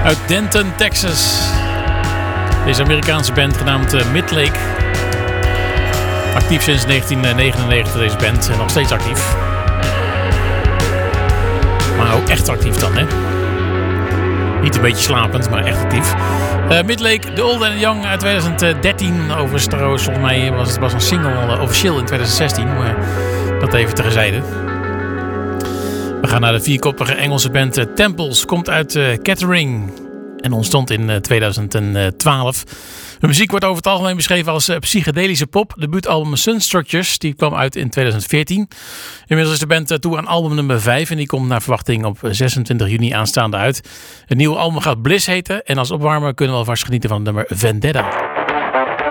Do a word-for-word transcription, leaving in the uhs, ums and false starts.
Uit Denton, Texas. Deze Amerikaanse band genaamd uh, Midlake. Actief sinds negentien negenennegentig deze band. En nog steeds actief. Maar ook echt actief dan, hè. Niet een beetje slapend, maar echt actief. Uh, Midlake, The Old and Young uit twintig dertien. Overigens trouwens, volgens mij was het was een single uh, officieel in twintig zestien. Maar dat even terzijde. We gaan naar de vierkoppige Engelse band uh, Temples. Komt uit uh, Kettering. En ontstond in uh, twintig twaalf. De muziek wordt over het algemeen beschreven als uh, psychedelische pop. Debuutalbum Sunstructures, die kwam uit in twintig veertien. Inmiddels is de band uh, toe aan album nummer vijf. En die komt naar verwachting op zesentwintig juni aanstaande uit. Het nieuwe album gaat Bliss heten. En als opwarmer kunnen we alvast genieten van het nummer Vendetta.